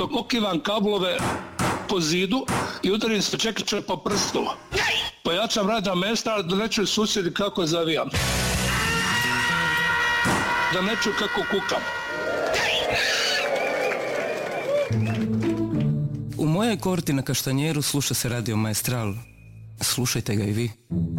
dok okivam kablove po zidu i udarim se čekiće po prstu. Pojačam radna mesta da ne čuju susjedi kako zavijam. Da ne čuju kako kukam. U mojoj korti na Kaštanjeru sluša se Radio Maestral. Slušajte ga i vi.